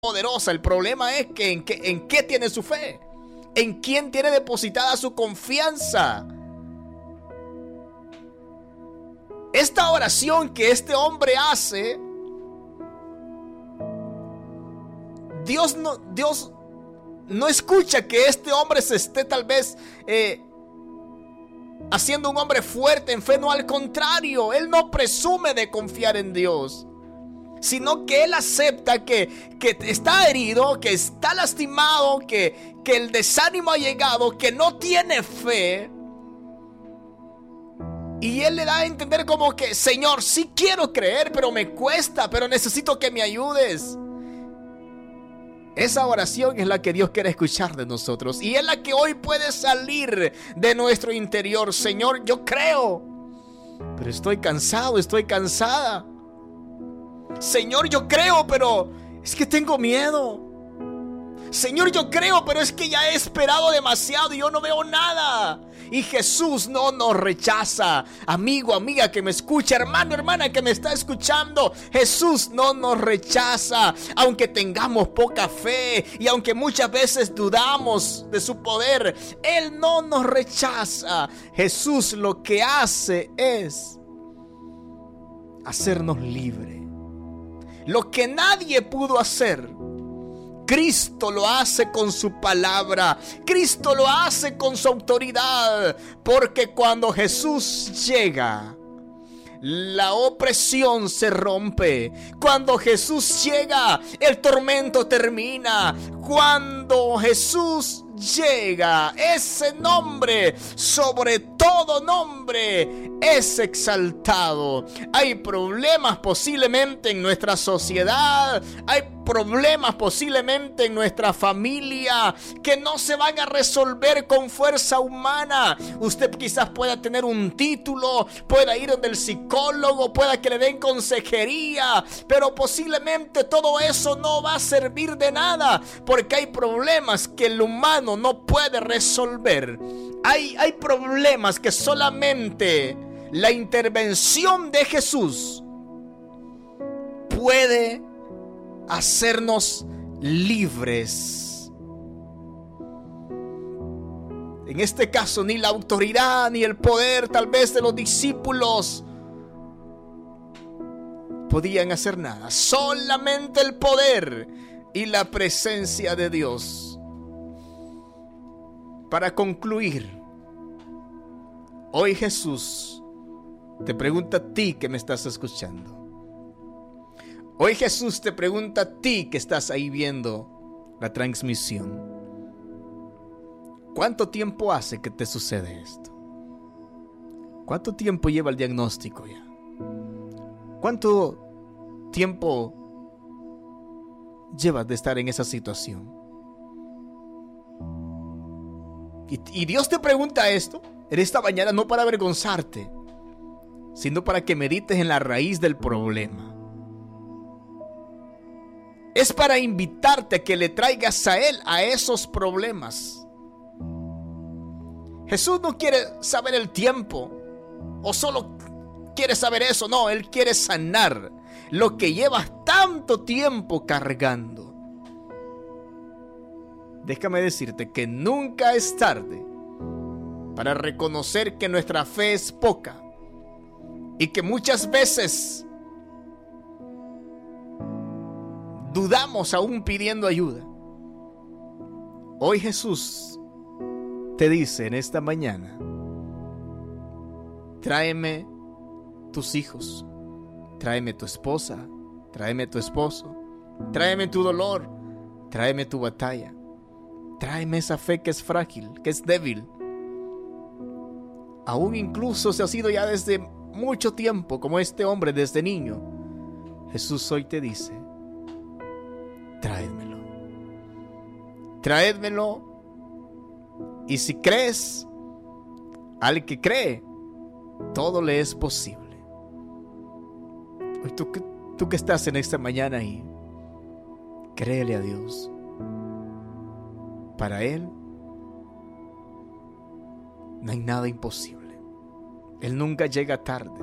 poderosa. El problema es que en qué tiene su fe, en quién tiene depositada su confianza. Esta oración que este hombre hace, Dios no escucha que este hombre se esté tal vez haciendo un hombre fuerte en fe. No, al contrario, él no presume de confiar en Dios, sino que él acepta que está herido, que está lastimado, que el desánimo ha llegado, que no tiene fe. Y él le da a entender como que: Señor, sí quiero creer, pero me cuesta, pero necesito que me ayudes. Esa oración es la que Dios quiere escuchar de nosotros, y es la que hoy puede salir de nuestro interior. Señor, yo creo, pero estoy cansado, estoy cansada. Señor, yo creo, pero es que tengo miedo. Señor, yo creo, pero es que ya he esperado demasiado y yo no veo nada. Y Jesús no nos rechaza. Amigo, amiga que me escucha, hermano, hermana que me está escuchando, Jesús no nos rechaza. Aunque tengamos poca fe y aunque muchas veces dudamos de su poder, Él no nos rechaza. Jesús lo que hace es hacernos libres. Lo que nadie pudo hacer, Cristo lo hace con su palabra. Cristo lo hace con su autoridad. Porque cuando Jesús llega, la opresión se rompe. Cuando Jesús llega, el tormento termina. Cuando Jesús llega, ese nombre, sobre todo nombre, es exaltado. Hay problemas posiblemente en nuestra sociedad, hay problemas posiblemente en nuestra familia que no se van a resolver con fuerza humana. Usted quizás pueda tener un título, pueda ir donde el psicólogo, pueda que le den consejería, pero posiblemente todo eso no va a servir de nada, porque hay problemas que el humano no puede resolver. Hay problemas que solamente la intervención de Jesús puede hacernos libres. En este caso, ni la autoridad ni el poder tal vez de los discípulos podían hacer nada. Solamente el poder y la presencia de Dios. Para concluir, hoy Jesús te pregunta a ti que me estás escuchando. Hoy Jesús te pregunta a ti que estás ahí viendo la transmisión: ¿cuánto tiempo hace que te sucede esto? ¿Cuánto tiempo lleva el diagnóstico ya? ¿Cuánto tiempo llevas de estar en esa situación? Y Dios te pregunta esto en esta mañana no para avergonzarte, sino para que medites en la raíz del problema. Es para invitarte a que le traigas a Él a esos problemas. Jesús no quiere saber el tiempo o solo quiere saber eso. No, Él quiere sanar lo que llevas tanto tiempo cargando. Déjame decirte que nunca es tarde para reconocer que nuestra fe es poca y que muchas veces dudamos aún pidiendo ayuda. Hoy Jesús te dice en esta mañana: tráeme tus hijos, tráeme tu esposa, tráeme tu esposo, tráeme tu dolor, tráeme tu batalla, tráeme esa fe que es frágil, que es débil. Aún incluso se ha sido ya desde mucho tiempo, como este hombre desde niño. Jesús hoy te dice: tráedmelo. Tráedmelo. Y si crees, al que cree, todo le es posible. Hoy tú que estás en esta mañana ahí, créele a Dios. Para Él no hay nada imposible. Él nunca llega tarde.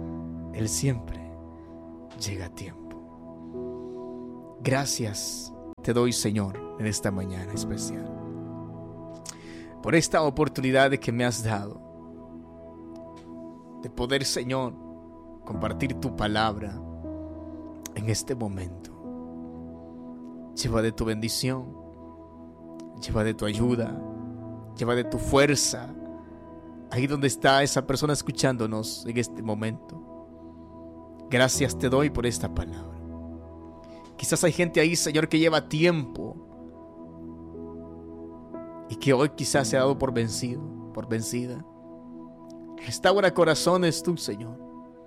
Él siempre llega a tiempo. Gracias te doy, Señor, en esta mañana especial, por esta oportunidad que me has dado de poder, Señor, compartir tu palabra en este momento. Lleva de tu bendición, lleva de tu ayuda, lleva de tu fuerza, ahí donde está esa persona escuchándonos en este momento. Gracias te doy por esta palabra. Quizás hay gente ahí, Señor, que lleva tiempo y que hoy quizás se ha dado por vencido, por vencida. Restaura corazones tú, Señor.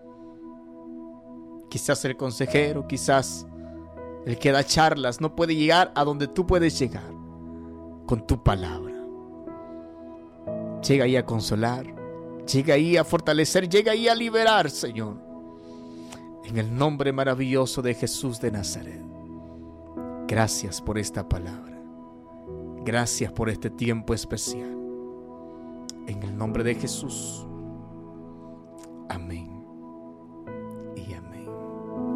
Quizás el consejero, quizás el que da charlas no puede llegar a donde tú puedes llegar con tu palabra. Llega ahí a consolar, llega ahí a fortalecer, llega ahí a liberar, Señor. En el nombre maravilloso de Jesús de Nazaret. Gracias por esta palabra. Gracias por este tiempo especial. En el nombre de Jesús.